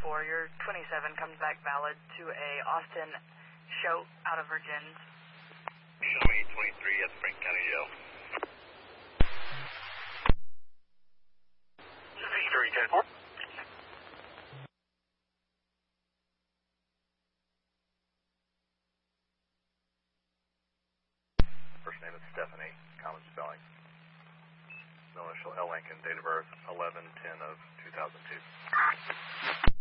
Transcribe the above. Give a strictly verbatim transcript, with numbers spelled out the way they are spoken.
four. Your twenty-seven comes back valid to a Austin show out of Virgins. Show me twenty-three at Spring County Jail. Victory ten four. First name is Stephanie, common spelling. No initial L. Lincoln, date of birth eleven ten of two thousand two.